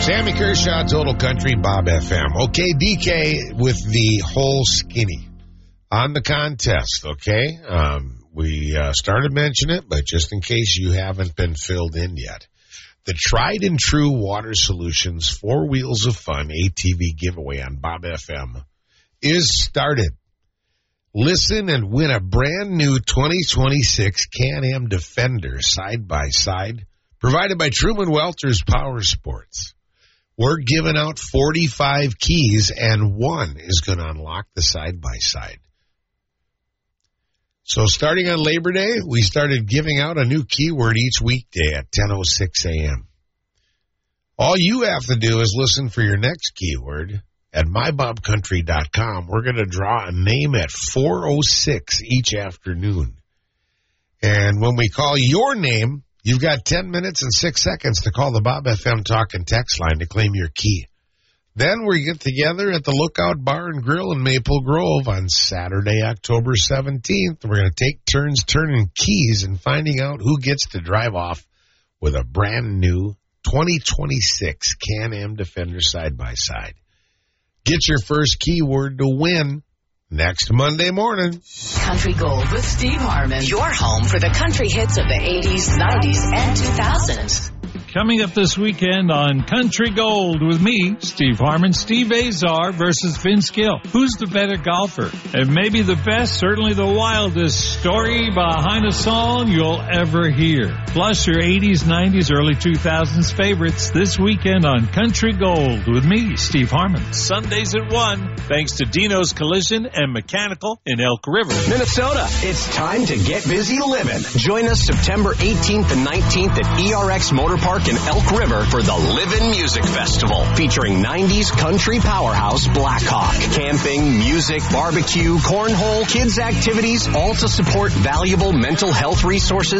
Sammy Kershaw, Total Country, Bob FM. Okay, DK with the whole skinny on the contest, okay? We started mentioning it, but just in case you haven't been filled in yet. The Tried and True Water Solutions 4 Wheels of Fun ATV giveaway on Bob FM is started. Listen and win a brand new 2026 Can-Am Defender side-by-side provided by Truman Welter's Power Sports. We're giving out 45 keys, and one is going to unlock the side-by-side. So starting on Labor Day, we started giving out a new keyword each weekday at 10:06 a.m. All you have to do is listen for your next keyword at mybobcountry.com. We're going to draw a name at 4:06 each afternoon. And when we call your name, you've got 10 minutes and 6 seconds to call the Bob FM Talk and Text line to claim your key. Then we get together at the Lookout Bar and Grill in Maple Grove on Saturday, October 17th. We're going to take turns turning keys and finding out who gets to drive off with a brand new 2026 Can-Am Defender side-by-side. Get your first keyword to win next Monday morning. Country Gold with Steve Harmon. Your home for the country hits of the 80s, 90s, and 2000s. Coming up this weekend on Country Gold with me, Steve Harmon, Steve Azar versus Vince Gill. Who's the better golfer? And maybe the best, certainly the wildest story behind a song you'll ever hear. Plus your 80s, 90s, early 2000s favorites this weekend on Country Gold with me, Steve Harmon. Sundays at 1, thanks to Dino's Collision and Mechanical in Elk River. Minnesota, it's time to get busy living. Join us September 18th and 19th at ERX Motor Park in Elk River for the Livin' Music Festival, featuring 90s country powerhouse Blackhawk. Camping, music, barbecue, cornhole, kids' activities, all to support valuable mental health resources